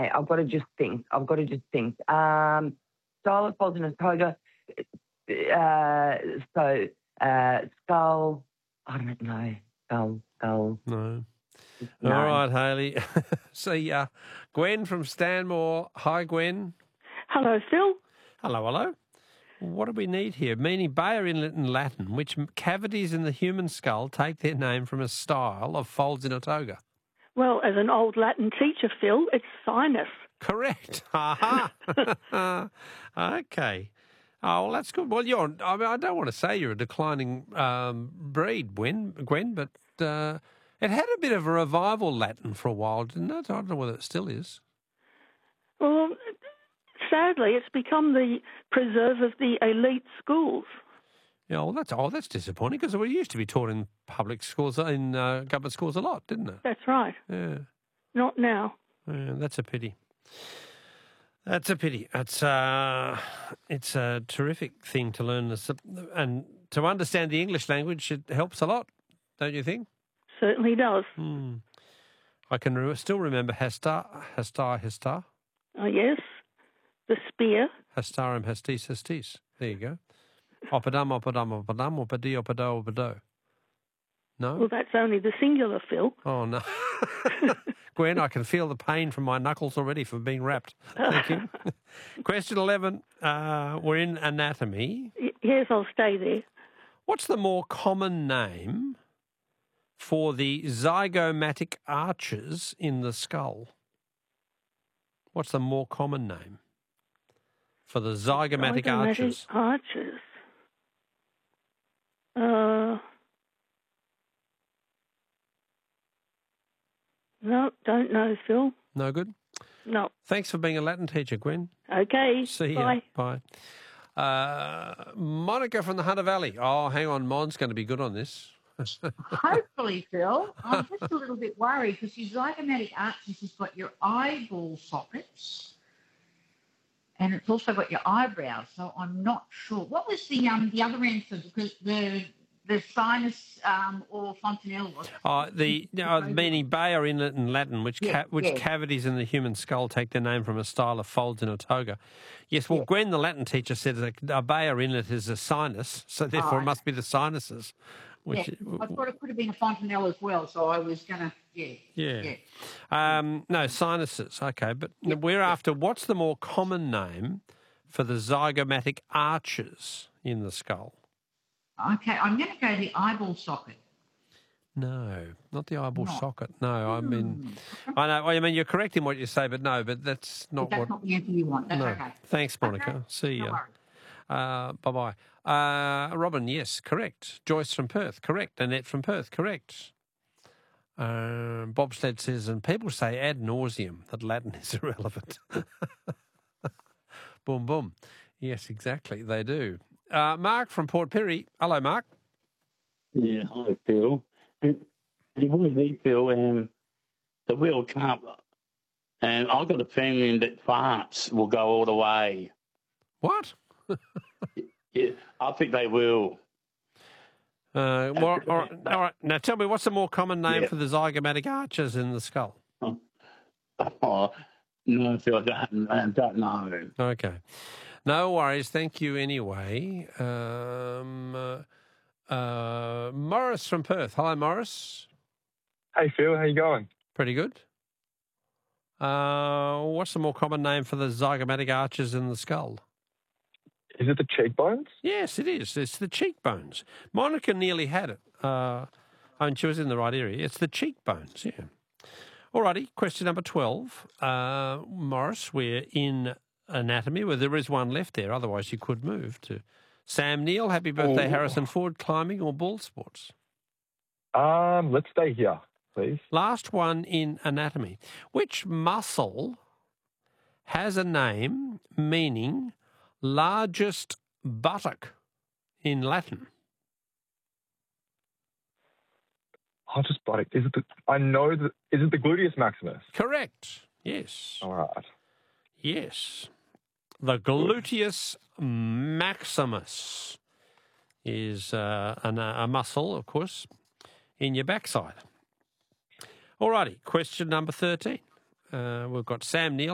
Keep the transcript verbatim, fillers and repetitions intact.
okay, I've got to just think. I've got to just think. Um, style of folds in a toga. Uh, so, uh, skull. I don't know. Skull, skull. No. No. All right, Hayley. See ya. Gwen from Stanmore. Hi, Gwen. Hello, Phil. Hello, hello. What do we need here? Meaning Bayer Inlet in Latin, which cavities in the human skull take their name from a style of folds in a toga. Well, as an old Latin teacher, Phil, it's sinus. Correct. Aha. Okay. Oh, well, that's good. Well, you're, I mean, I don't want to say you're a declining um, breed, Gwen, Gwen, but uh, it had a bit of a revival, Latin, for a while, didn't it? I don't know whether it still is. Well, sadly, it's become the preserve of the elite schools. Yeah, well, that's oh, that's disappointing because we used to be taught in public schools, in uh, government schools a lot, didn't it? That's right. Yeah. Not now. Yeah, that's a pity. That's a pity. It's uh, it's a terrific thing to learn, this, and to understand the English language. It helps a lot, don't you think? Certainly does. Hmm. I can re- still remember Hastar, Hastar, Hastar. Oh, yes. The spear. Hastarum, hastis, hastis. There you go. Opadum, opadum, opadum, opadi, opado, opado. No? Well, that's only the singular, Phil. Oh, no. Gwen, I can feel the pain from my knuckles already from being wrapped. Thank you. Question eleven. Uh, we're in anatomy. Y- yes, I'll stay there. What's the more common name for the zygomatic arches in the skull? What's the more common name for the zygomatic, Zygomatic arches? arches. Uh, no, don't know, Phil. No good? No. Thanks for being a Latin teacher, Gwen. Okay. See Bye. you. Bye. Uh, Monica from the Hunter Valley. Oh, hang on. Mon's going to be good on this. Hopefully, Phil. I'm just a little bit worried because your zygomatic arches has got your eyeball sockets and it's also got your eyebrows, so I'm not sure. What was the um the other answer? Because the the sinus um, or fontanelle was it? Uh, the uh, meaning Bayer Inlet in Latin, which Yeah, ca- which yeah. cavities in the human skull take their name from a style of folds in a toga. Yes, well, Yeah. Gwen, the Latin teacher, said that a Bayer Inlet is a sinus, so therefore Oh, it must be the sinuses. Which, Yeah, I thought it could have been a fontanelle as well, so I was going to, yeah. yeah. yeah. Um, no, sinuses, okay. But Yep, we're yep. after what's the more common name for the zygomatic arches in the skull? Okay, I'm going to go the eyeball socket. No, not the eyeball Not. socket. No, I mean, Hmm. I know. I mean, you're correct in what you say, but no, but that's not That's what. not the answer you want. That's no. okay. Thanks, Monica. Okay, See no ya. worries. Uh, bye bye. Uh, Robin, yes, correct. Joyce from Perth, correct. Annette from Perth, correct. Um, Bobsled says, and people say ad nauseum that Latin is irrelevant. Boom, boom. Yes, exactly. They do. Uh, Mark from Port Pirie. Hello, Mark. Yeah, hi, Phil. And, and what is it, Phil? Um, the World Cup, and I've got a feeling that farts will go all the way. What? Yeah, I think they will. Uh, well, all, right, all right. Now tell me, what's the more common name Yeah. for the zygomatic arches in the skull? Oh, no, Phil, I don't, I don't know. Okay. No worries. Thank you anyway. Um, uh, uh, Morris from Perth. Hello, Morris. Hey, Phil, how you going? Pretty good. Uh, what's the more common name for the zygomatic arches in the skull? Is it the cheekbones? Yes, it is. It's the cheekbones. Monica nearly had it. Uh, I mean, she was in the right area. It's the cheekbones, yeah. All righty, question number twelve. Uh, Morris, we're in anatomy, where there is one left there. Otherwise, you could move to Sam Neill. Happy birthday, Oh. Harrison Ford, climbing or ball sports? Um, let's stay here, please. Last one in anatomy. Which muscle has a name meaning largest buttock in Latin? I just bought it. Is it the? I know that. Is it the gluteus maximus? Correct. Yes. All right. Yes. The gluteus maximus is uh, an, a muscle, of course, in your backside. All righty. Question number thirteen. Uh, we've got Sam Neill.